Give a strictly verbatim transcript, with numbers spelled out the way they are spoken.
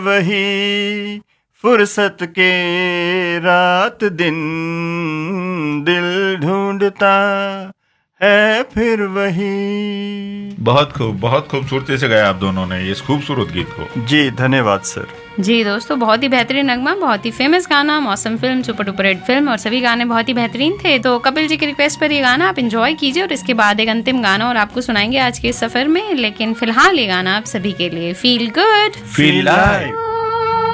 वही फुर्सत के रात दिन दिल ढूंढता है फिर वही। बहुत खूब, बहुत खूबसूरती से गाया आप दोनों ने इस खूबसूरत गीत को। जी धन्यवाद सर। जी दोस्तों, बहुत ही बेहतरीन नगमा, बहुत ही फेमस गाना, मौसम film, super duper hit film, और सभी गाने बहुत ही बेहतरीन थे। तो कपिल जी की रिक्वेस्ट पर ये गाना आप एंजॉय कीजिए और इसके बाद एक अंतिम गाना और आपको सुनाएंगे आज के इस सफर में। लेकिन फिलहाल ये गाना आप सभी के लिए, फील गुड फील लाइव।